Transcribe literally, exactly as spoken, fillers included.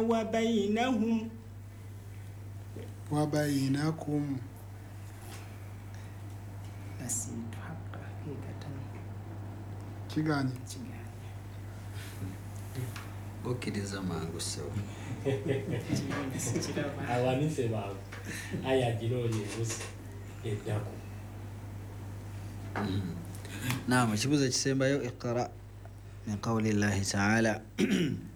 وبينهم وبينكم نسيت حق حقيقة kigani okiriza mangu so awanise bawe aya giroye usi eddako. naam, ekibuuzo kisembayo iqra min qawli llahi taala